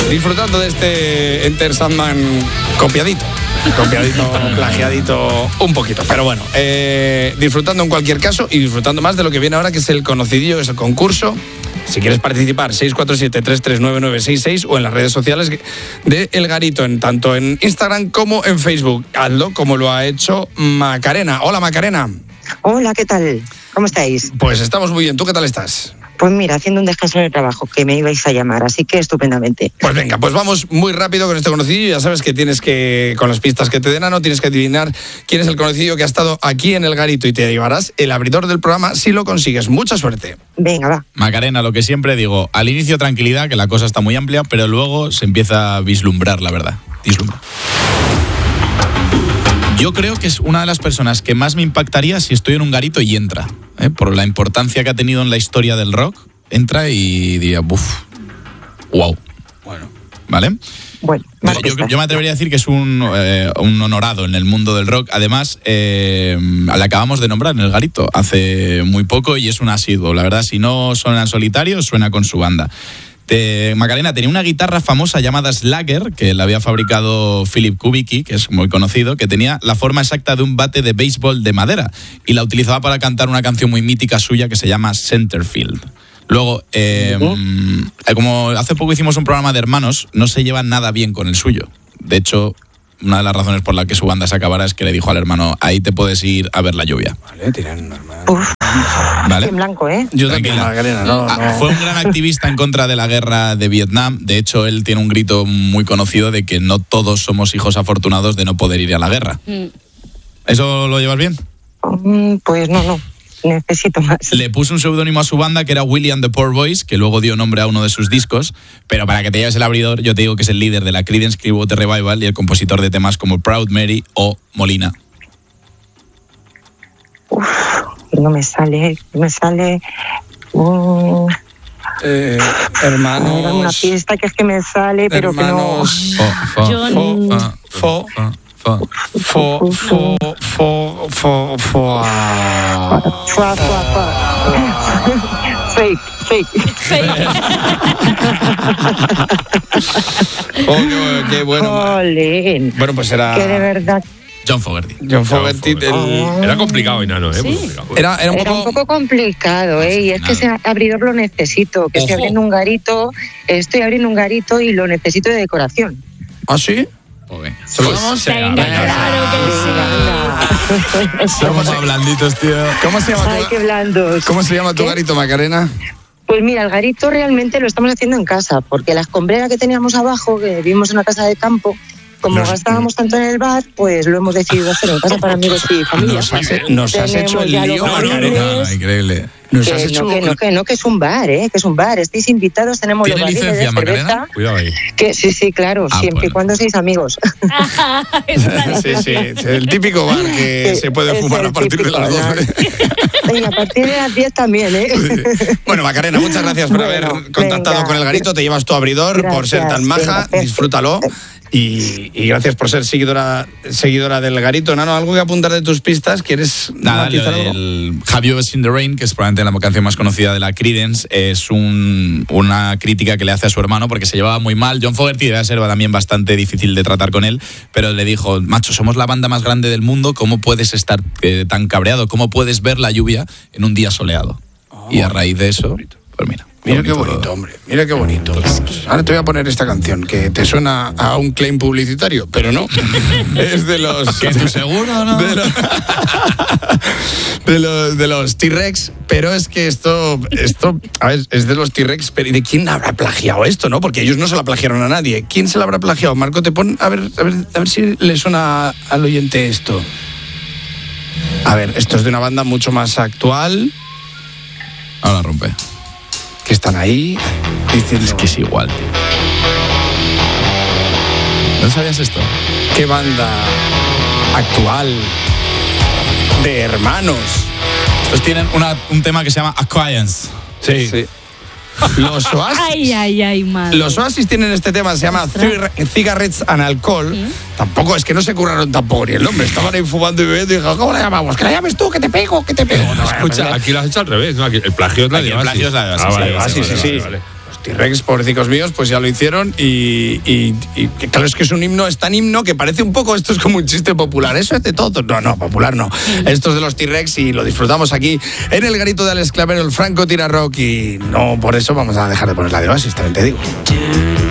disfrutando de este Enter Sandman copiadito, plagiadito un poquito, pero bueno, disfrutando en cualquier caso y disfrutando más de lo que viene ahora, que es el conocidillo, es el concurso. Si quieres participar, 647-339966 o en las redes sociales de El Garito, tanto en Instagram como en Facebook. Hazlo como lo ha hecho Macarena. Hola, Macarena. Hola, ¿qué tal? ¿Cómo estáis? Pues estamos muy bien. ¿Tú qué tal estás? Pues mira, haciendo un descanso en el trabajo, que me ibais a llamar, así que estupendamente. Pues venga, pues vamos muy rápido con este conocido. Ya sabes que tienes que, con las pistas que te den, no tienes que adivinar quién es el conocido que ha estado aquí en El Garito y te llevarás el abridor del programa si lo consigues. Mucha suerte. Venga, va. Macarena, lo que siempre digo, al inicio tranquilidad, que la cosa está muy amplia, pero luego se empieza a vislumbrar, la verdad. Yo creo que es una de las personas que más me impactaría si estoy en un garito y entra, por la importancia que ha tenido en la historia del rock. Entra y diría, wow. Bueno. ¿Vale? Bueno, yo me atrevería a decir que es un honorado en el mundo del rock. Además, le acabamos de nombrar en El Garito hace muy poco y es un asiduo. La verdad, si no suena en solitario, suena con su banda. Macarena tenía una guitarra famosa llamada Slagger, que la había fabricado Philip Kubicki, que es muy conocido, que tenía la forma exacta de un bate de béisbol de madera y la utilizaba para cantar una canción muy mítica suya que se llama Centerfield. Luego, como hace poco hicimos un programa de hermanos, no se llevan nada bien con el suyo. De hecho, una de las razones por la que su banda se acabara es que le dijo al hermano, ahí te puedes ir a ver la lluvia. Vale, tiran un hermano. ¿Vale? En blanco, ¿eh? Yo también, Macarena, no. Fue un gran activista en contra de la guerra de Vietnam. De hecho, él tiene un grito muy conocido de que no todos somos hijos afortunados de no poder ir a la guerra. ¿Eso lo llevas bien? Pues no. Necesito más. Le puso un seudónimo a su banda que era William the Poor Boys, que luego dio nombre a uno de sus discos, pero para que te lleves el abridor, yo te digo que es el líder de la Creedence Clearwater Revival y el compositor de temas como Proud Mary o Molina. No me sale. Hermanos. Era una fiesta que es que me sale, pero hermanos, que no. Oh, qué bueno. Jolín. Bueno, pues era... Que de verdad... John Fogerty. Era complicado, Enano, ¿eh? ¿Sí? Era un poco complicado, ¿eh? Y es que ese abridor lo necesito, que estoy abriendo un garito, y lo necesito de decoración. ¿Ah, sí? Okay. Vamos. Claro que sí. Somos blanditos, tío. ¿Cómo se llama Ay, qué blandos. ¿Cómo se llama tu garito, Macarena? Pues mira, el garito realmente lo estamos haciendo en casa, porque la escombrera que teníamos abajo, que vivimos en una casa de campo, como gastábamos tanto en el bar, pues lo hemos decidido hacer en casa para amigos y familia. Nos has hecho el lío, Macarena. Increíble. Que es un bar, que es un bar. Estáis invitados, tenemos los barriles de cerveza. Macarena? Cuidado ahí. Que, sí, claro, siempre y cuando seáis amigos. Sí, el típico bar que se puede fumar a partir de las 12. Y a partir de las 10 también, Bueno, Macarena, muchas gracias por haber contactado con El Garito. Te llevas tu abridor, por ser tan maja, disfrútalo. Y gracias por ser seguidora del Garito. Nano, ¿algo que apuntar de tus pistas? ¿Quieres matizar algo? Have You Ever Seen the Rain, que es probablemente la canción más conocida de la Creedence, es una crítica que le hace a su hermano porque se llevaba muy mal. John Fogerty debe ser también bastante difícil de tratar con él, pero le dijo, macho, somos la banda más grande del mundo, ¿cómo puedes estar tan cabreado? ¿Cómo puedes ver la lluvia en un día soleado? Y a raíz de eso, pues mira. Mira qué bonito, hombre. Mira qué bonito. Ahora te voy a poner esta canción que te suena a un claim publicitario, pero no. Es de los... ¿Seguro, no? De los T-Rex, pero es que esto a ver, es de los T-Rex, pero ¿y de quién habrá plagiado esto, no? Porque ellos no se lo plagiaron a nadie. ¿Quién se lo habrá plagiado? Marco, te pon a ver si le suena al oyente esto. A ver, esto es de una banda mucho más actual. Ahora rompe. Que están ahí diciendo... Es que es igual. ¿No sabías esto? ¿Qué banda actual de hermanos? Estos tienen un tema que se llama Acquaintance. Sí. Los Oasis. Ay, madre. Los Oasis tienen este tema, se llama Cigarettes and Alcohol. ¿Sí? Tampoco, es que no se curraron tampoco ni el nombre. Estaban ahí fumando y bebiendo y dijo, ¿cómo la llamamos? Que la llames tú, que te pego. No, escucha, aquí lo has hecho al revés, ¿no? Aquí el plagio es la de Oasis. Sí. Vale. T-Rex, pobrecicos míos, pues ya lo hicieron y claro, es que es un himno, es tan himno que parece un poco, esto es como un chiste popular, eso es de todo, no, popular no, esto es de los T-Rex y lo disfrutamos aquí en el garito de Alex Clavero, el Franco Tira Rock, y no por eso vamos a dejar de poner la de Oasis, también te digo.